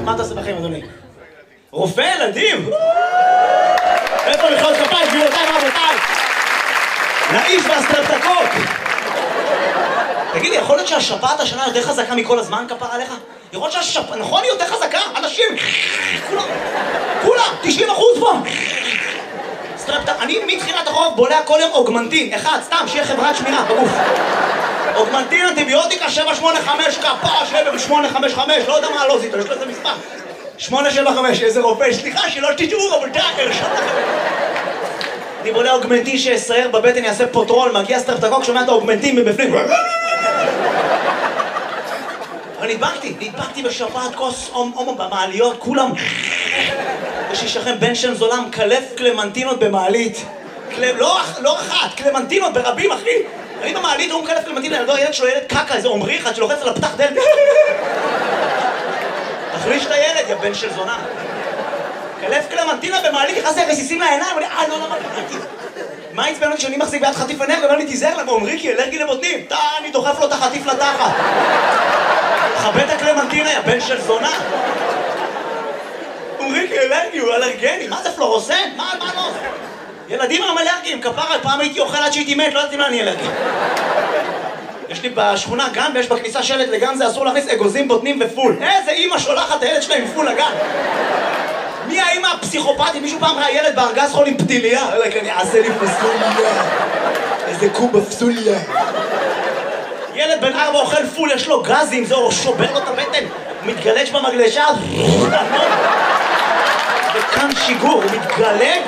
מה אתה עושה בחיים, אדוני? רופא ילדים? איפה מחיאות כפיים, גבירותיי ורבותיי? לאיש והסטרפטוקוק! תגיד לי, יכול להיות שהשפעת השנה יותר חזקה מכל הזמן, כפרה עליך? יכול להיות שהשפעת, נכון, היא יותר חזקה? אנשים, כולם, 90% פה! אני מתחילת החורף בולע כל יום אוגמנטין, אחד, סתם, שיהיה חברת שמירה בגוף. אוגמנטין, אנטיביוטיקה, 785, כפרה, 755, לא יודע מה הלא זיתו, יש לו איזה מספר. 875, איזה רופא, סליחה, שלא תשאו, אבל תאר, אני בולע אוגמנטין שיסייר בבטן, יעשה פוטרול, מגיע סטרפטוקוק, שומע את האוגמנטין מבפנים. אבל נדבקתי בשפעת כוס במעליות, כולם. יש לי שכם בן שם זולם, קלף קלמנטינות במעלית. לא אחת, קלמנטינות ברבים, אחי. אני במעלית, הוא מקלף קלמנטינות, הילד שלו ילד קקה, איזה עומרי אחד שלוחץ על הפתח דלת. תחליש את הילד, יא בן של זונה. קלף קלמנטינה במעלית, נכנס לי רסיסים לעיניים, ואני, לא, למה קלמתי? מה עצבן אותי שאני מחזיק ביד חטיף אנרגיה, ואומר לי, תיזהר למה, עומרי, כי אלרגי לבוטנים. אני דוחף לו את החטיף לתחת. חבד את הקלמנטינה, יא בן של זונה. עומרי, כי אלרגי, הוא אלרגני. מה זה פלורוסן? מה לא? ילדים הם אלרגיים, כפרה, פעם הייתי אוכל עד שהייתי מת, לא יודעת אם אני אלרגי. יש לי בשכונה גן, ויש בכניסה שלט לגן, זה אסור להכניס אגוזים, בוטנים ופול. איזה אמא שולחת הילד שלה עם פול לגן? מי האמא הפסיכופתית? מישהו פעם ראה ילד בארגז חול עם פתיליה? רק אני אעשה לי פסוליה. איזה קובה פסוליה. ילד בן 4 אוכל פול, יש לו גזים, זה שובר לו את הבטן. הוא מתגלש במגלשה, וכאן שיגור, הוא מתגלג